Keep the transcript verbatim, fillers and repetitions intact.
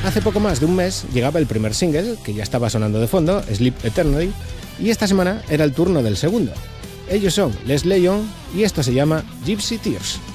Hace poco más de un mes llegaba el primer single, que ya estaba sonando de fondo, Sleep Eternally, y esta semana era el turno del segundo. Ellos son Les Leon y esto se llama Gypsy Tears.